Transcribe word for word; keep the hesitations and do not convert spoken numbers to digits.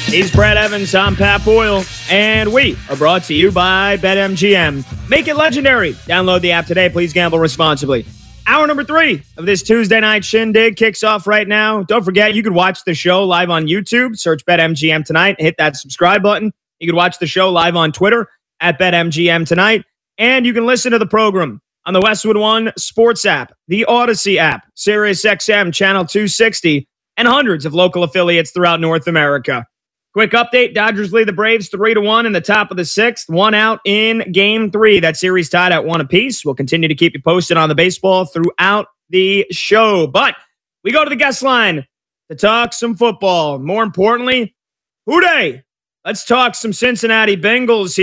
He's Brad Evans, I'm Pat Boyle, and we are brought to you by BetMGM. Make it legendary. Download the app today. Please gamble responsibly. Hour number three of this Tuesday night shindig kicks off right now. Don't forget, you can watch the show live on YouTube. Search BetMGM tonight. Hit that subscribe button. You can watch the show live on Twitter at BetMGM tonight. And you can listen to the program on the Westwood One Sports app, the Odyssey app, SiriusXM Channel two sixty, and hundreds of local affiliates throughout North America. Quick update, Dodgers lead the Braves three to one in the top of the sixth. One out in game three. That series tied at one apiece. We'll continue to keep you posted on the baseball throughout the show. But we go to the guest line to talk some football. More importantly, who dey? Let's talk some Cincinnati Bengals here.